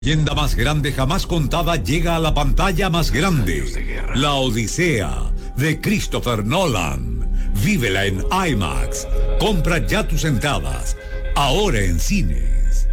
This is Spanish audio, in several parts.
Leyenda más grande jamás contada llega a la pantalla más grande. La Odisea, de Christopher Nolan. Vívela en IMAX. Compra ya tus entradas. Ahora en cines.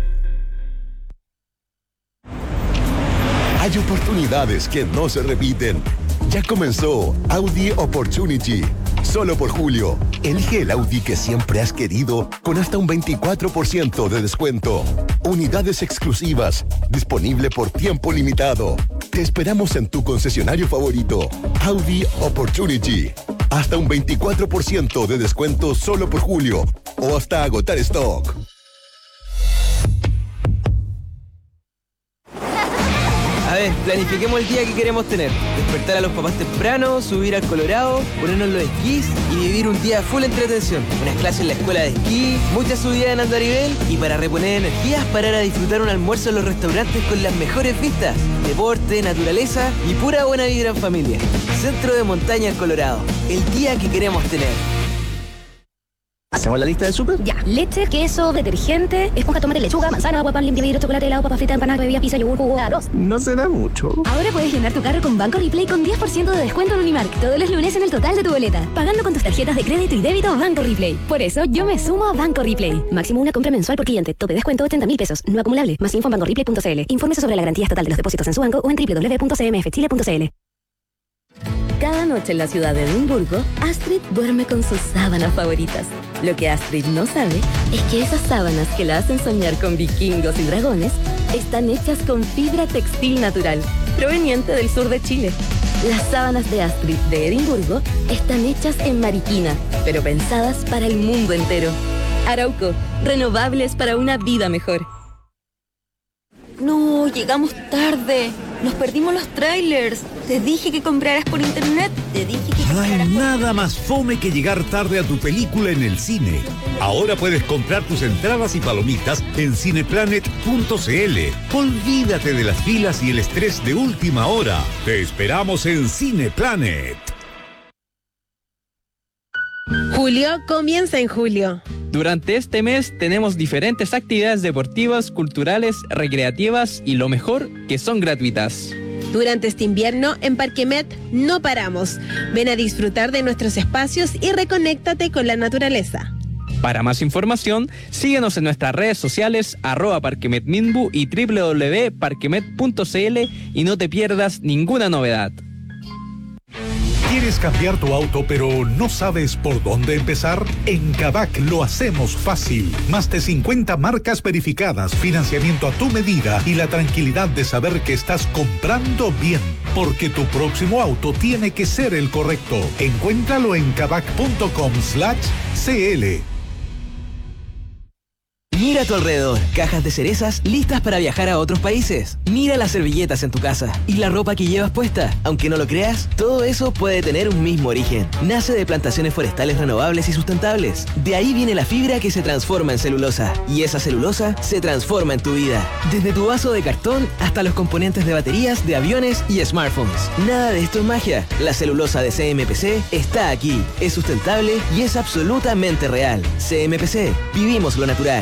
Hay oportunidades que no se repiten. Ya comenzó Audi Opportunity. Solo por julio, elige el Audi que siempre has querido con hasta un 24% de descuento. Unidades exclusivas, disponible por tiempo limitado. Te esperamos en tu concesionario favorito, Audi Opportunity. Hasta un 24% de descuento solo por julio o hasta agotar stock. A ver, planifiquemos el día que queremos tener. Despertar a los papás temprano, subir al Colorado, ponernos los esquís y vivir un día full entretención. Unas clases en la escuela de esquí, muchas subidas en andarivel y para reponer energías, parar a disfrutar un almuerzo en los restaurantes con las mejores vistas. Deporte, naturaleza y pura buena vibra en familia. Centro de Montaña El Colorado. El día que queremos tener. ¿Hacemos la lista del súper? Ya. Leche, queso, detergente, esponja, tomate, lechuga, manzana, agua, pan, limpia vidrio, chocolate, helado, papa frita, empanada, bebida, pizza, yogur, jugo, arroz. No será mucho. Ahora puedes llenar tu carro con Banco Replay con 10% de descuento en Unimark todos los lunes en el total de tu boleta. Pagando con tus tarjetas de crédito y débito Banco Replay. Por eso yo me sumo a Banco Replay. Máximo una compra mensual por cliente. Tope descuento 80.000 pesos. No acumulable. Más info en bancoreplay.cl. Infórmese sobre la garantía estatal de los depósitos en su banco o en www.cmfchile.cl. Cada noche en la ciudad de Edimburgo, Astrid duerme con sus sábanas favoritas. Lo que Astrid no sabe es que esas sábanas que la hacen soñar con vikingos y dragones están hechas con fibra textil natural, proveniente del sur de Chile. Las sábanas de Astrid de Edimburgo están hechas en Mariquina, pero pensadas para el mundo entero. Arauco, renovables para una vida mejor. No, llegamos tarde. Nos perdimos los trailers. Te dije que compraras por internet. No hay nada más fome que llegar tarde a tu película en el cine. Ahora puedes comprar tus entradas y palomitas en cineplanet.cl. Olvídate de las filas y el estrés de última hora. Te esperamos en Cineplanet. Julio comienza en julio. Durante este mes tenemos diferentes actividades deportivas, culturales, recreativas y lo mejor, que son gratuitas. Durante este invierno, en Parquemet no paramos. Ven a disfrutar de nuestros espacios y reconéctate con la naturaleza. Para más información, síguenos en nuestras redes sociales @parquemetminbu y www.parquemet.cl y no te pierdas ninguna novedad. ¿Quieres cambiar tu auto pero no sabes por dónde empezar? En Kavak lo hacemos fácil. Más de 50 marcas verificadas, financiamiento a tu medida y la tranquilidad de saber que estás comprando bien. Porque tu próximo auto tiene que ser el correcto. Encuéntralo en kavak.com/cl. Mira a tu alrededor, cajas de cerezas listas para viajar a otros países. Mira las servilletas en tu casa y la ropa que llevas puesta. Aunque no lo creas, todo eso puede tener un mismo origen. Nace de plantaciones forestales renovables y sustentables. De ahí viene la fibra que se transforma en celulosa. Y esa celulosa se transforma en tu vida. Desde tu vaso de cartón hasta los componentes de baterías, de aviones y smartphones. Nada de esto es magia. La celulosa de CMPC está aquí. Es sustentable y es absolutamente real. CMPC, vivimos lo natural.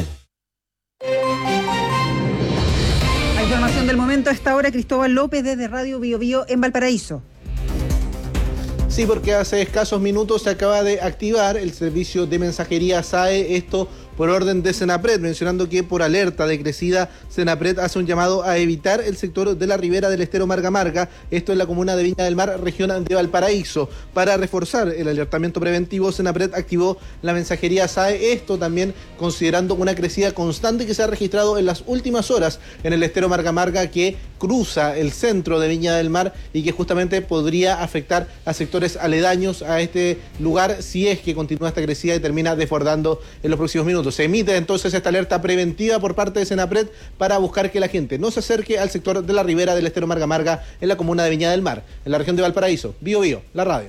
Información del momento a esta hora, Cristóbal López desde Radio Bio Bio en Valparaíso. Sí, porque hace escasos minutos se acaba de activar el servicio de mensajería SAE, esto por orden de Senapred, mencionando que por alerta de crecida, Senapred hace un llamado a evitar el sector de la ribera del estero Marga Marga, esto en la comuna de Viña del Mar, región de Valparaíso. Para reforzar el alertamiento preventivo, Senapred activó la mensajería SAE, esto también considerando una crecida constante que se ha registrado en las últimas horas en el estero Marga Marga que cruza el centro de Viña del Mar y que justamente podría afectar a sectores aledaños a este lugar si es que continúa esta crecida y termina desbordando en los próximos minutos. Se emite entonces esta alerta preventiva por parte de Senapred para buscar que la gente no se acerque al sector de la ribera del estero Marga Marga en la comuna de Viña del Mar, en la región de Valparaíso. Bio Bio, la radio.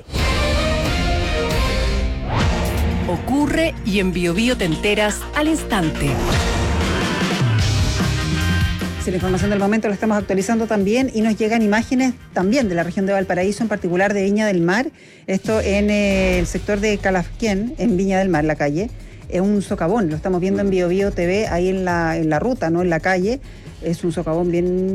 Ocurre y en Bio Bio te enteras al instante. La información del momento la estamos actualizando también y nos llegan imágenes también de la región de Valparaíso, en particular de Viña del Mar. Esto en el sector de Calafquén, en Viña del Mar, la calle. Es un socavón, lo estamos viendo en Bio Bio TV, ahí en la ruta, no en la calle. es un socavón bien